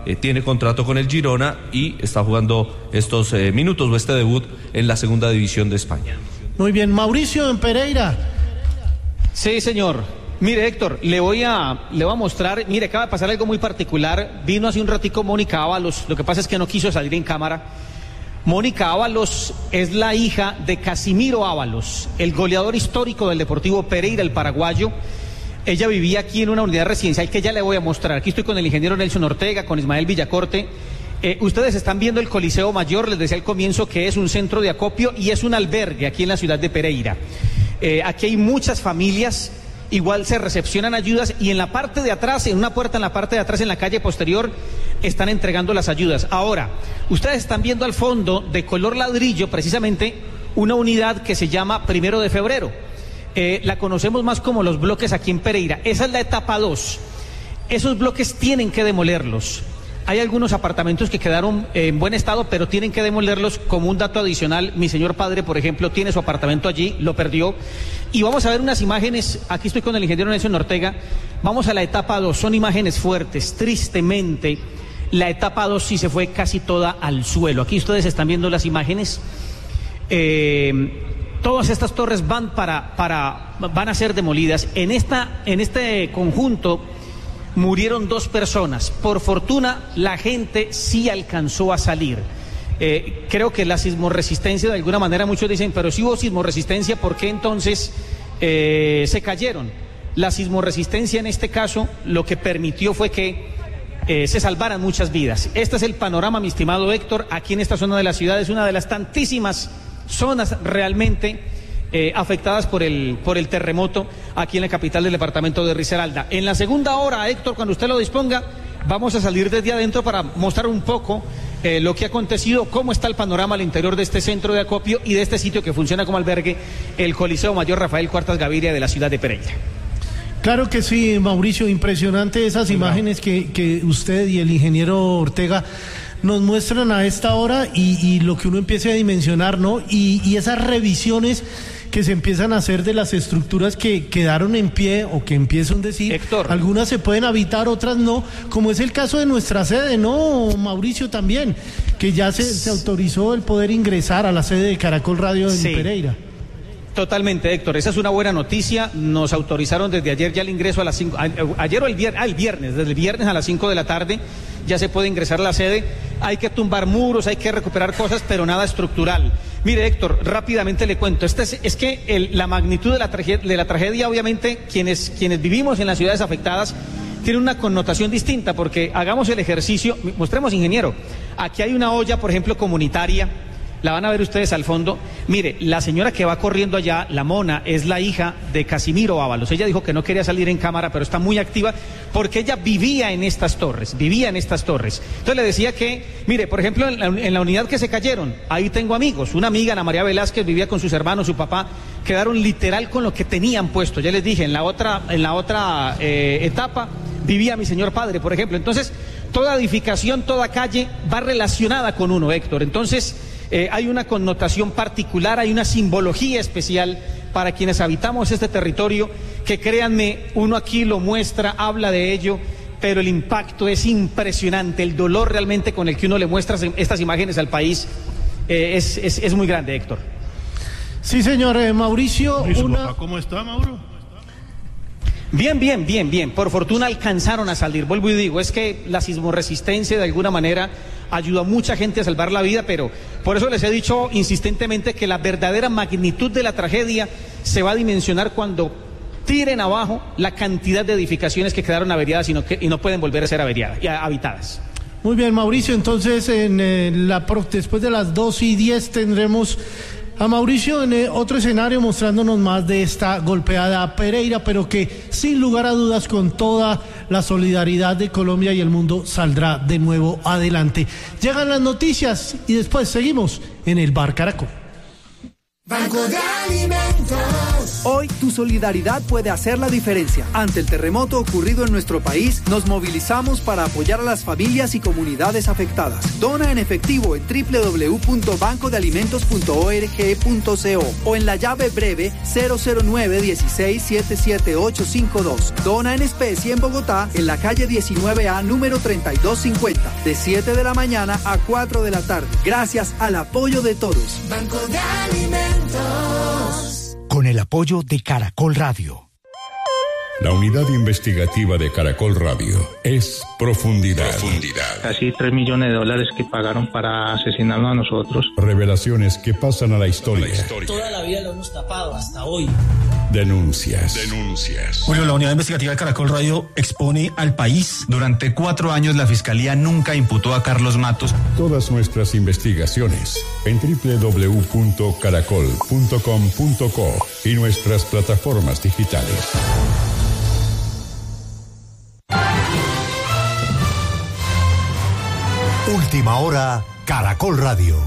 tiene contrato con el Girona y está jugando estos minutos o este debut en la segunda división de España. Muy bien, Mauricio en Pereira. Sí, señor. Mire, Héctor, le voy a mostrar, mire, acaba de pasar algo muy particular. Vino hace un ratico Mónica Ábalos, lo que pasa es que no quiso salir en cámara. Mónica Ábalos es la hija de Casimiro Ábalos, el goleador histórico del Deportivo Pereira, el paraguayo. Ella vivía aquí en una unidad residencial que ya le voy a mostrar. Aquí estoy con el ingeniero Nelson Ortega, con Ismael Villacorte. Ustedes están viendo el Coliseo Mayor, les decía al comienzo que es un centro de acopio y es un albergue aquí en la ciudad de Pereira. Aquí hay muchas familias, igual se recepcionan ayudas y en la parte de atrás, en una puerta en la parte de atrás, en la calle posterior, están entregando las ayudas. Ahora, ustedes están viendo al fondo, de color ladrillo, precisamente, una unidad que se llama 1 de Febrero. La conocemos más como los bloques aquí en Pereira. Esa es la etapa 2. Esos bloques tienen que demolerlos. Hay algunos apartamentos que quedaron en buen estado, pero tienen que demolerlos. Como un dato adicional, mi señor padre, por ejemplo, tiene su apartamento allí, lo perdió. Y vamos a ver unas imágenes, aquí estoy con el ingeniero Nelson Ortega. Vamos a la etapa 2, son imágenes fuertes. Tristemente, la etapa 2 sí se fue casi toda al suelo. Aquí ustedes están viendo las imágenes. Todas estas torres van a ser demolidas. En este conjunto murieron 2 personas. Por fortuna, la gente sí alcanzó a salir. Creo que la sismorresistencia, de alguna manera, muchos dicen, pero si hubo sismorresistencia, ¿por qué entonces se cayeron? La sismorresistencia en este caso lo que permitió fue que se salvaran muchas vidas. Este es el panorama, mi estimado Héctor, aquí en esta zona de la ciudad. Es una de las tantísimas zonas realmente afectadas por el terremoto aquí en la capital del departamento de Risaralda. En la segunda hora, Héctor, cuando usted lo disponga, vamos a salir desde adentro para mostrar un poco lo que ha acontecido, cómo está el panorama al interior de este centro de acopio y de este sitio que funciona como albergue, el Coliseo Mayor Rafael Cuartas Gaviria de la ciudad de Pereira. Claro que sí, Mauricio, impresionante esas imágenes que usted y el ingeniero Ortega nos muestran a esta hora y lo que uno empieza a dimensionar, ¿no? Y esas revisiones que se empiezan a hacer de las estructuras que quedaron en pie o que empiezan a decir, Héctor, algunas se pueden habitar, otras no, como es el caso de nuestra sede, ¿no, Mauricio? También, que ya se autorizó el poder ingresar a la sede de Caracol Radio en Pereira. Totalmente, Héctor, esa es una buena noticia. Nos autorizaron desde ayer ya el ingreso a las 5, ayer o el viernes, desde el viernes a las 5 de la tarde ya se puede ingresar a la sede. Hay que tumbar muros, hay que recuperar cosas, pero nada estructural. Mire, Héctor, rápidamente le cuento, es que la magnitud de la tragedia, obviamente, quienes vivimos en las ciudades afectadas, tiene una connotación distinta, porque hagamos el ejercicio, mostremos, ingeniero, aquí hay una olla, por ejemplo, comunitaria. La van a ver ustedes al fondo. Mire, la señora que va corriendo allá, la mona, es la hija de Casimiro Ábalos. Ella dijo que no quería salir en cámara, pero está muy activa porque ella vivía en estas torres. Entonces le decía que, mire, por ejemplo, en la unidad que se cayeron, ahí tengo amigos. Una amiga, Ana María Velázquez, vivía con sus hermanos, su papá, quedaron literal con lo que tenían puesto. Ya les dije, en la otra etapa vivía mi señor padre, por ejemplo. Entonces, toda edificación, toda calle va relacionada con uno, Héctor. Entonces, hay una connotación particular, hay una simbología especial para quienes habitamos este territorio, que créanme, uno aquí lo muestra, habla de ello, pero el impacto es impresionante, el dolor realmente con el que uno le muestra estas imágenes al país es muy grande, Héctor. Sí, señor. Mauricio. ¿Y su papá cómo está, Mauro? Bien. Por fortuna alcanzaron a salir. Vuelvo y digo, es que la sismorresistencia de alguna manera ayuda a mucha gente a salvar la vida, pero por eso les he dicho insistentemente que la verdadera magnitud de la tragedia se va a dimensionar cuando tiren abajo la cantidad de edificaciones que quedaron averiadas y no pueden volver a ser habitadas. Muy bien, Mauricio, entonces después de las 2:10 tendremos a Mauricio en otro escenario mostrándonos más de esta golpeada a Pereira, pero que sin lugar a dudas, con toda la solidaridad de Colombia y el mundo, saldrá de nuevo adelante. Llegan las noticias y después seguimos en el Bar Caracol. Banco de Alimentos. Hoy tu solidaridad puede hacer la diferencia. Ante el terremoto ocurrido en nuestro país, nos movilizamos para apoyar a las familias y comunidades afectadas. Dona en efectivo en www.bancodealimentos.org.co o en la llave breve 009-16-77852. Dona en especie en Bogotá, en la calle 19A, número 3250, de 7 de la mañana a 4 de la tarde. Gracias al apoyo de todos. Banco de Alimentos. Con el apoyo de Caracol Radio. La unidad investigativa de Caracol Radio es Profundidad. Casi $3 millones que pagaron para asesinarnos a nosotros. Revelaciones que pasan a la historia. Toda la vida lo hemos tapado hasta hoy. Denuncias. Julio, la unidad investigativa de Caracol Radio expone al país. Durante 4 años la Fiscalía nunca imputó a Carlos Matos. Todas nuestras investigaciones en www.caracol.com.co y nuestras plataformas digitales. Última hora, Caracol Radio.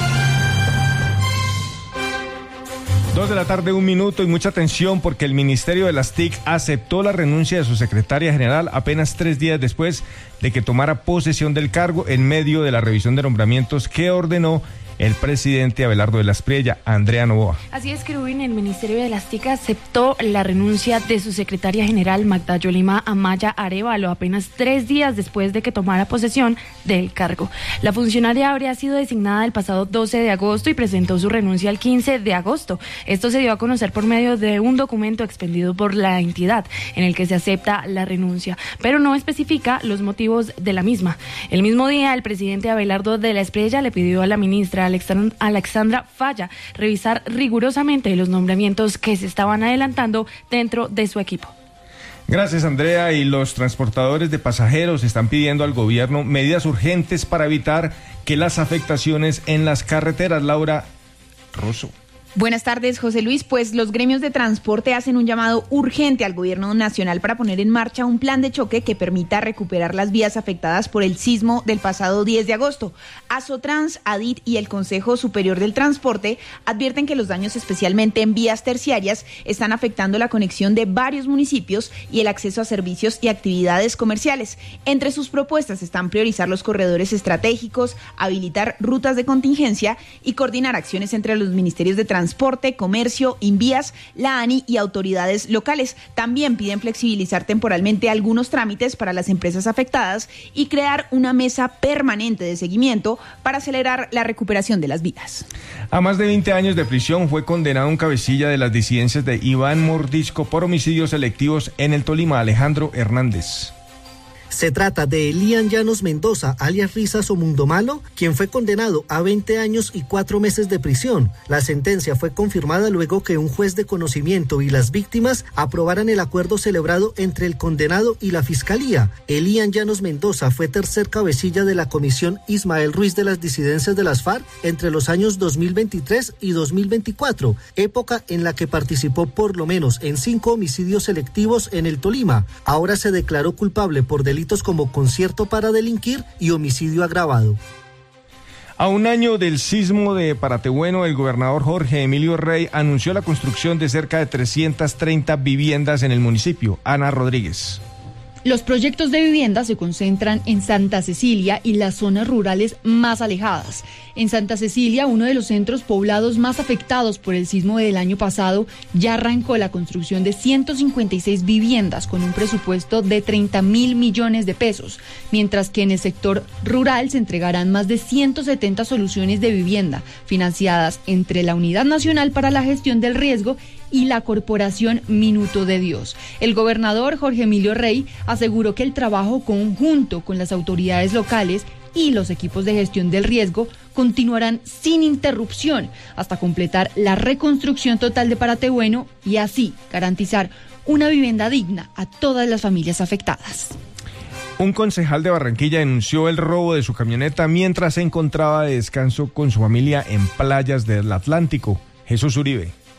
2 de la tarde, 1 minuto, y mucha atención porque el Ministerio de las TIC aceptó la renuncia de su secretaria general apenas 3 días después de que tomara posesión del cargo en medio de la revisión de nombramientos que ordenó el presidente Abelardo de la Espriella. Andrea Novoa. Así es, Kerubín, el Ministerio de las TIC aceptó la renuncia de su secretaria general Magda Yolima Amaya Arévalo apenas 3 días después de que tomara posesión del cargo. La funcionaria habría sido designada el pasado 12 de agosto y presentó su renuncia el 15 de agosto. Esto se dio a conocer por medio de un documento expedido por la entidad en el que se acepta la renuncia, pero no especifica los motivos de la misma. El mismo día, el presidente Abelardo de la Espriella le pidió a la ministra Alexandra Falla revisar rigurosamente los nombramientos que se estaban adelantando dentro de su equipo. Gracias, Andrea. Y los transportadores de pasajeros están pidiendo al gobierno medidas urgentes para evitar que las afectaciones en las carreteras. Laura Rosso. Buenas tardes, José Luis. Pues los gremios de transporte hacen un llamado urgente al gobierno nacional para poner en marcha un plan de choque que permita recuperar las vías afectadas por el sismo del pasado 10 de agosto. Asotrans, ADIT y el Consejo Superior del Transporte advierten que los daños, especialmente en vías terciarias, están afectando la conexión de varios municipios y el acceso a servicios y actividades comerciales. Entre sus propuestas están priorizar los corredores estratégicos, habilitar rutas de contingencia y coordinar acciones entre los ministerios de Transporte, Comercio, Invías, la ANI y autoridades locales. También piden flexibilizar temporalmente algunos trámites para las empresas afectadas y crear una mesa permanente de seguimiento para acelerar la recuperación de las vías. A más de 20 años de prisión fue condenado un cabecilla de las disidencias de Iván Mordisco por homicidios selectivos en el Tolima, Alejandro Hernández. Se trata de Elian Llanos Mendoza, alias Risas o Mundo Malo, quien fue condenado a 20 años y 4 meses de prisión. La sentencia fue confirmada luego que un juez de conocimiento y las víctimas aprobaran el acuerdo celebrado entre el condenado y la fiscalía. Elian Llanos Mendoza fue tercer cabecilla de la comisión Ismael Ruiz de las disidencias de las FARC entre los años 2023 y 2024, época en la que participó por lo menos en 5 homicidios selectivos en el Tolima. Ahora se declaró culpable por delitos como concierto para delinquir y homicidio agravado. A un año del sismo de Paratebueno, el gobernador Jorge Emilio Rey anunció la construcción de cerca de 330 viviendas en el municipio. Ana Rodríguez. Los proyectos de vivienda se concentran en Santa Cecilia y las zonas rurales más alejadas. En Santa Cecilia, uno de los centros poblados más afectados por el sismo del año pasado, ya arrancó la construcción de 156 viviendas con un presupuesto de 30.000 millones de pesos, mientras que en el sector rural se entregarán más de 170 soluciones de vivienda financiadas entre la Unidad Nacional para la Gestión del Riesgo y la Corporación Minuto de Dios. El gobernador Jorge Emilio Rey aseguró que el trabajo conjunto con las autoridades locales y los equipos de gestión del riesgo continuarán sin interrupción hasta completar la reconstrucción total de Paratebueno y así garantizar una vivienda digna a todas las familias afectadas. Un concejal de Barranquilla denunció el robo de su camioneta mientras se encontraba de descanso con su familia en playas del Atlántico. Jesús Uribe.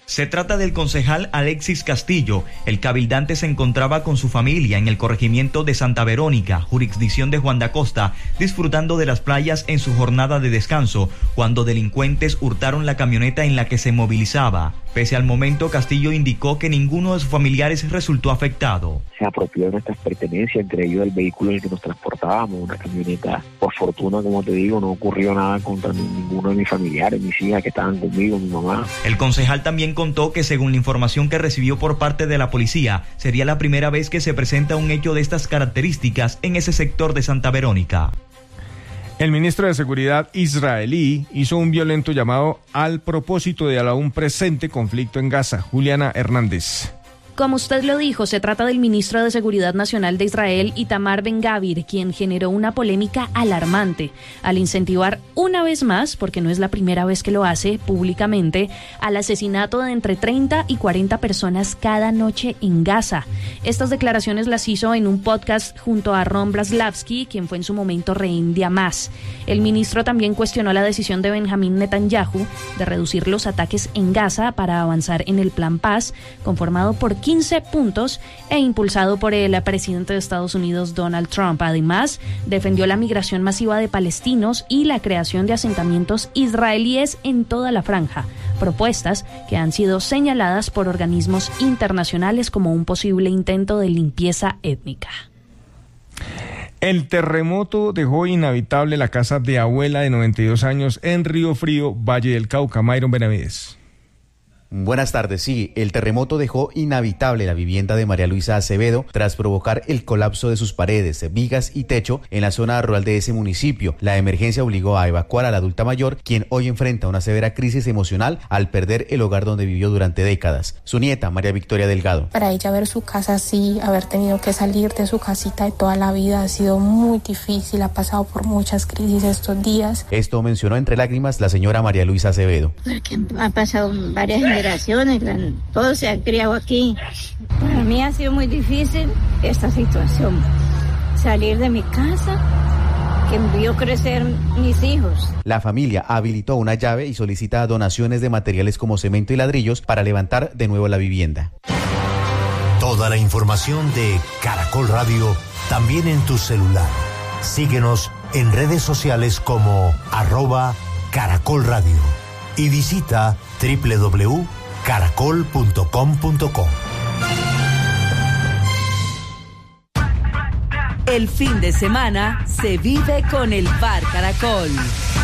Se trata del concejal Alexis Castillo. El cabildante se encontraba con su familia en el corregimiento de Santa Verónica, jurisdicción de Juan de Acosta, disfrutando de las playas en su jornada de descanso, cuando delincuentes hurtaron la camioneta en la que se movilizaba. Pese al momento, Castillo indicó que ninguno de sus familiares resultó afectado. Se apropió de nuestras pertenencias, entre ellos el vehículo en el que nos transportábamos, una camioneta. Por fortuna, como te digo, no ocurrió nada contra ninguno de mis familiares, mis hijas que estaban conmigo, mi mamá. El concejal también contó que, según la información que recibió por parte de la policía, sería la primera vez que se presenta un hecho de estas características en ese sector de Santa Verónica. El ministro de Seguridad israelí hizo un violento llamado al propósito de un presente conflicto en Gaza. Juliana Hernández. Como usted lo dijo, se trata del ministro de Seguridad Nacional de Israel, Itamar Ben-Gavir, quien generó una polémica alarmante al incentivar una vez más, porque no es la primera vez que lo hace públicamente, al asesinato de entre 30 y 40 personas cada noche en Gaza. Estas declaraciones las hizo en un podcast junto a Ron Blaslavsky, quien fue en su momento rehén de Hamas. El ministro también cuestionó la decisión de Benjamín Netanyahu de reducir los ataques en Gaza para avanzar en el Plan Paz, conformado por 15 puntos e impulsado por el presidente de Estados Unidos, Donald Trump. Además, defendió la migración masiva de palestinos y la creación de asentamientos israelíes en toda la franja, propuestas que han sido señaladas por organismos internacionales como un posible intento de limpieza étnica. El terremoto dejó inhabitable la casa de abuela de 92 años en Río Frío, Valle del Cauca. Mayron Benavides. Buenas tardes. Sí, el terremoto dejó inhabitable la vivienda de María Luisa Acevedo tras provocar el colapso de sus paredes, vigas y techo en la zona rural de ese municipio. La emergencia obligó a evacuar a la adulta mayor, quien hoy enfrenta una severa crisis emocional al perder el hogar donde vivió durante décadas. Su nieta, María Victoria Delgado. Para ella ver su casa así, haber tenido que salir de su casita de toda la vida ha sido muy difícil, ha pasado por muchas crisis estos días. Esto mencionó entre lágrimas la señora María Luisa Acevedo. Porque han pasado varias generaciones, todos se han criado aquí. Para mí ha sido muy difícil esta situación, salir de mi casa que vio crecer mis hijos. La familia habilitó una llave y solicita donaciones de materiales como cemento y ladrillos para levantar de nuevo la vivienda. Toda la información de Caracol Radio también en tu celular. Síguenos en redes sociales como @Caracol Radio y visita www.caracol.com.co. El fin de semana se vive con el Bar Caracol.